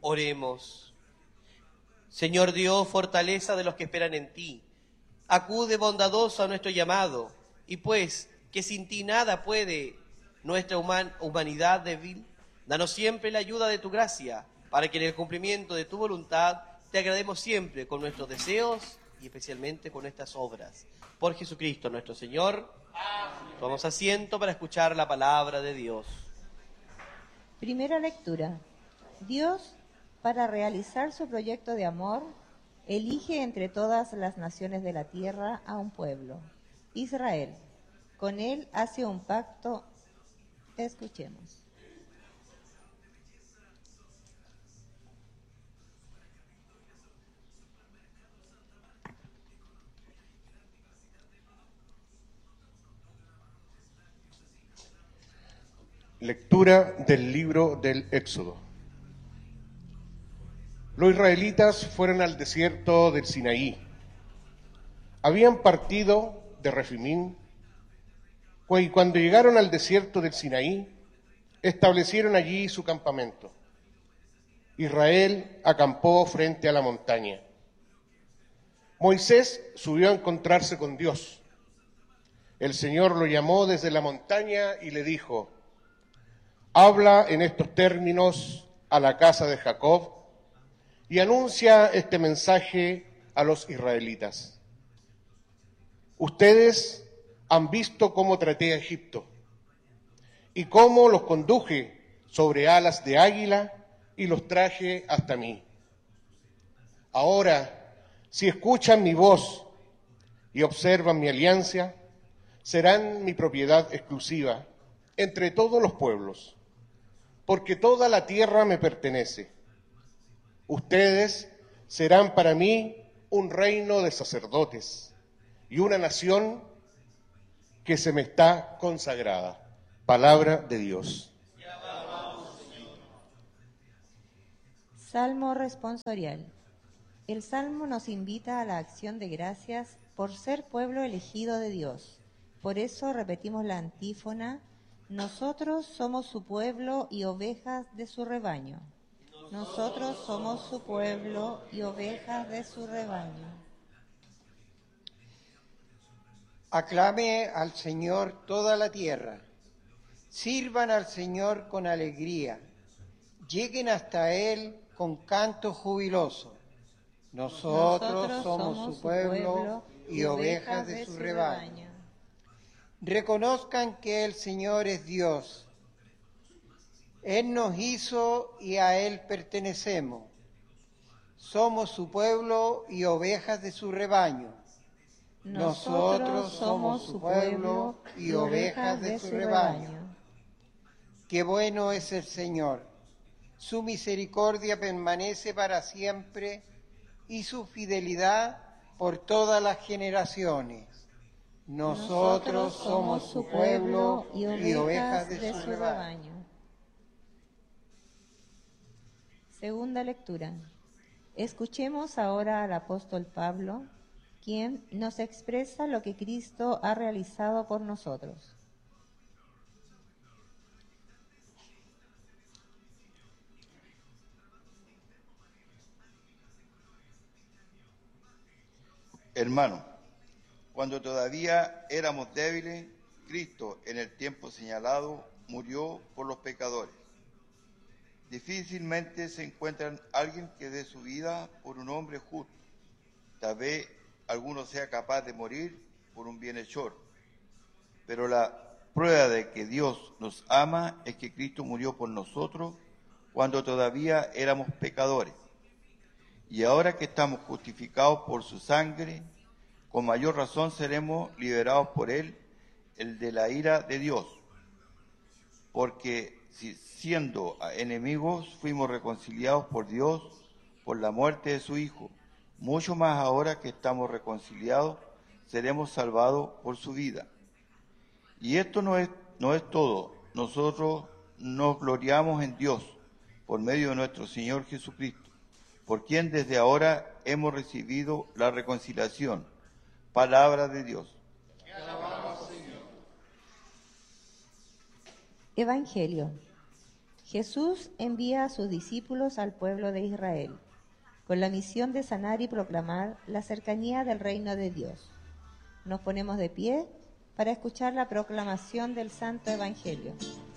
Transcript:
Oremos. Señor Dios, fortaleza de los que esperan en ti, acude bondadoso a nuestro llamado, y pues que sin ti nada puede nuestra humanidad débil, danos siempre la ayuda de tu gracia, para que en el cumplimiento de tu voluntad te agrademos siempre con nuestros deseos y especialmente con estas obras. Por Jesucristo nuestro Señor. Amén. Tomamos asiento para escuchar la palabra de Dios. Primera lectura. Dios, para realizar su proyecto de amor, elige entre todas las naciones de la tierra a un pueblo, Israel. Con él hace un pacto. Escuchemos. Lectura del libro del Éxodo. Los israelitas fueron al desierto del Sinaí. Habían partido de Refimín, y cuando llegaron al desierto del Sinaí, establecieron allí su campamento. Israel acampó frente a la montaña. Moisés subió a encontrarse con Dios. El Señor lo llamó desde la montaña y le dijo: habla en estos términos a la casa de Jacob y anuncia este mensaje a los israelitas. Ustedes han visto cómo traté a Egipto y cómo los conduje sobre alas de águila y los traje hasta mí. Ahora, si escuchan mi voz y observan mi alianza, serán mi propiedad exclusiva entre todos los pueblos, porque toda la tierra me pertenece. Ustedes serán para mí un reino de sacerdotes y una nación que se me está consagrada. Palabra de Dios. Salmo responsorial. El Salmo nos invita a la acción de gracias por ser pueblo elegido de Dios. Por eso repetimos la antífona: nosotros somos su pueblo y ovejas de su rebaño. Nosotros somos su pueblo y ovejas de su rebaño. Aclame al Señor toda la tierra. Sirvan al Señor con alegría. Lleguen hasta Él con canto jubiloso. Nosotros somos su pueblo y ovejas de su rebaño. Reconozcan que el Señor es Dios. Él nos hizo y a Él pertenecemos. Somos su pueblo y ovejas de su rebaño. Nosotros somos su pueblo y ovejas de su rebaño. Qué bueno es el Señor. Su misericordia permanece para siempre y su fidelidad por todas las generaciones. Nosotros somos su pueblo y ovejas de su rebaño. Segunda lectura. Escuchemos ahora al apóstol Pablo, quien nos expresa lo que Cristo ha realizado por nosotros. Hermano, cuando todavía éramos débiles, Cristo en el tiempo señalado murió por los pecadores. Difícilmente se encuentra alguien que dé su vida por un hombre justo. Tal vez alguno sea capaz de morir por un bienhechor, pero la prueba de que Dios nos ama es que Cristo murió por nosotros cuando todavía éramos pecadores. Y ahora que estamos justificados por su sangre, con mayor razón seremos liberados por él, el de la ira de Dios. Porque si siendo enemigos fuimos reconciliados por Dios por la muerte de su Hijo, mucho más ahora que estamos reconciliados, seremos salvados por su vida. Y esto no es todo. Nosotros nos gloriamos en Dios por medio de nuestro Señor Jesucristo, por quien desde ahora hemos recibido la reconciliación. Palabra de Dios. Te alabamos, Señor. Evangelio. Jesús envía a sus discípulos al pueblo de Israel, con la misión de sanar y proclamar la cercanía del reino de Dios. Nos ponemos de pie para escuchar la proclamación del Santo Evangelio.